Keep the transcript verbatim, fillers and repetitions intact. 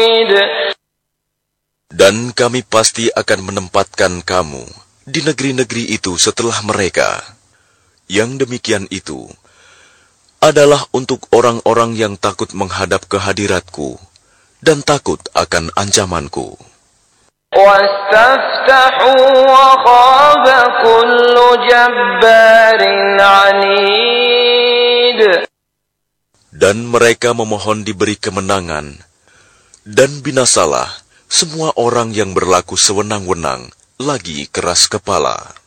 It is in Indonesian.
Dan kami pasti akan menempatkan kamu di negeri-negeri itu setelah mereka. Yang demikian itu adalah untuk orang-orang yang takut menghadap kehadiratku dan takut akan ancamanku. وَاسْتَفْتَحُوا وَخَابَ كُلُّ جَبَّارٍ عَنِيدٍ. Dan mereka memohon diberi kemenangan, dan binasalah semua orang yang berlaku sewenang-wenang lagi keras kepala.